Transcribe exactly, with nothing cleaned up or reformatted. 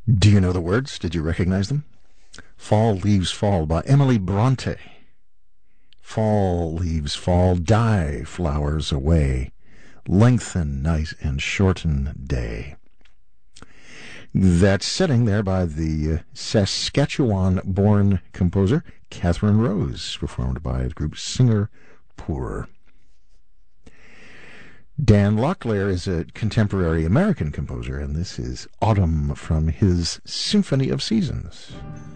Do you know the words? Did you recognize them? Fall Leaves Fall by Emily Bronte. Fall leaves fall, die flowers away, lengthen night and shorten day. That's setting there by the uh, Saskatchewan-born composer Catherine Rose, performed by the group Singer Pour. Dan Locklear is a contemporary American composer, and this is Autumn from his Symphony of Seasons.